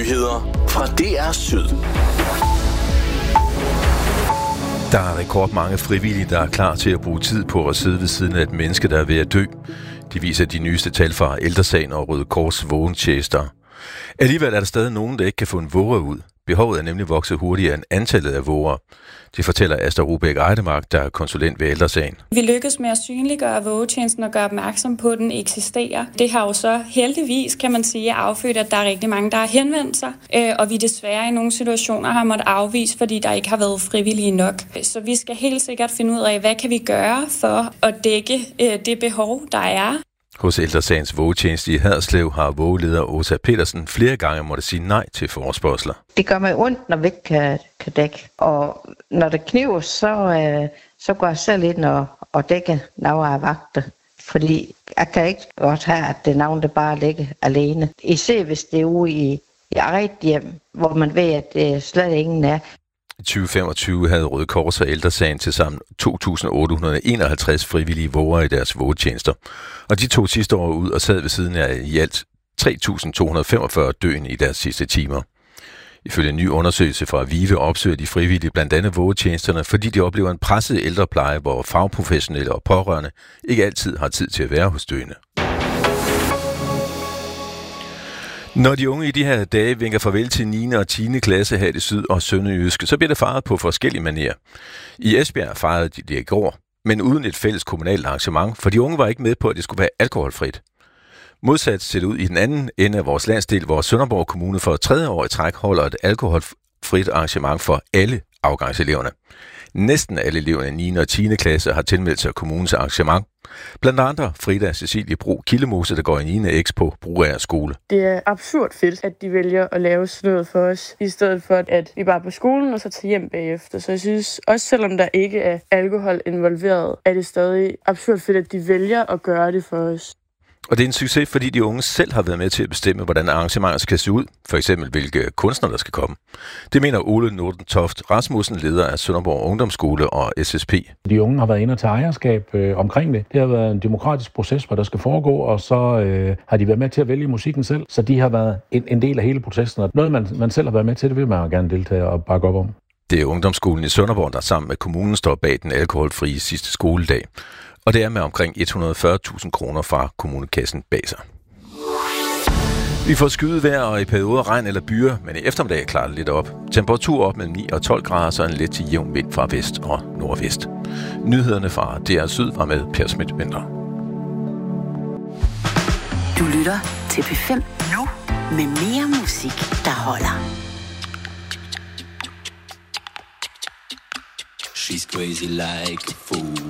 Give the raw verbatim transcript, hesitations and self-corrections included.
Nyheder fra D R Syd. Der er rekordmange frivillige, der er klar til at bruge tid på at sidde ved siden af et menneske, der er ved at dø. De viser de nyeste tal fra Ældre Sagen og Røde Kors vågentjenester. Alligevel er der stadig nogen, der ikke kan få en våger ud. Behovet er nemlig vokset hurtigere end antallet af våger. Det fortæller Asta Rubæk Eidemark, der er konsulent ved Ældre Sagen. Vi lykkes med at synliggøre vågetjenesten og gøre opmærksom på, at den eksisterer. Det har jo så heldigvis, kan man sige, affødt, at der er rigtig mange, der har henvendt sig. Og vi desværre i nogle situationer har måttet afvise, fordi der ikke har været frivillige nok. Så vi skal helt sikkert finde ud af, hvad kan vi gøre for at dække det behov, der er. Hos Ældre Sagens vågetjeneste i Haderslev har vågeleder Åsa Petersen flere gange måtte sige nej til forespørgsler. Det gør mig ondt, når vi ikke kan, kan dække. Og når det kniver, så, øh, så går jeg selv ind og, og dækker nogle af vagter. Fordi jeg kan ikke godt have, at det er nogen, der bare ligger alene. Især hvis det er ude i, i eget hjem, hvor man ved, at det slet ingen er. I tyve femogtyve havde Røde Kors og Ældre Sagen til sammen to tusind otte hundrede enoghalvtreds frivillige våger i deres vågetjenester. Og de tog sidste år ud og sad ved siden af i alt tre tusind to hundrede femogfyrre døende i deres sidste timer. Ifølge en ny undersøgelse fra VIVE opsøger de frivillige blandt andet vågetjenesterne, fordi de oplever en presset ældrepleje, hvor fagprofessionelle og pårørende ikke altid har tid til at være hos døende. Når de unge i de her dage vinker farvel til niende og tiende klasse her i det syd- og sønderjyske, så bliver det fejret på forskellige manier. I Esbjerg fejrede de det i går, men uden et fælles kommunalt arrangement, for de unge var ikke med på, at det skulle være alkoholfrit. Modsat ser det ud i den anden ende af vores landsdel, hvor Sønderborg Kommune for tredje år i træk holder et alkoholfrit arrangement for alle afgangseleverne. Næsten alle eleverne i niende og tiende klasse har tilmeldt sig kommunens arrangement. Blandt andre Frida Cecilie Bro Kildemose, der går i niende X på Broager skole. Det er absurd fedt, at de vælger at lave sådan noget for os, i stedet for at vi bare er på skolen og så tager hjem bagefter. Så jeg synes, også selvom der ikke er alkohol involveret, er det stadig absurd fedt, at de vælger at gøre det for os. Og det er en succes, fordi de unge selv har været med til at bestemme, hvordan arrangementer skal se ud. For eksempel, hvilke kunstnere der skal komme. Det mener Ole Nordentoft Rasmussen, leder af Sønderborg Ungdomsskole og S S P. De unge har været inde og tage ejerskab øh, omkring det. Det har været en demokratisk proces, hvor der skal foregå, og så øh, har de været med til at vælge musikken selv. Så de har været en, en del af hele processen. Og noget, man, man selv har været med til, det vil man gerne deltage og bakke op om. Det er Ungdomsskolen i Sønderborg, der sammen med kommunen står bag den alkoholfrie sidste skoledag. Og det er med omkring et hundrede og fyrre tusind kroner fra kommunekassen bag sig. Vi får skyet vejr og i perioder regn eller byer, men i eftermiddag klarer det lidt op. Temperatur op mellem ni og tolv grader, så en let til jævn vind fra vest og nordvest. Nyhederne fra D R Syd var med Per Schmidt-Winther. Du lytter til P fem nu med mere musik, der holder. She's crazy like a fool.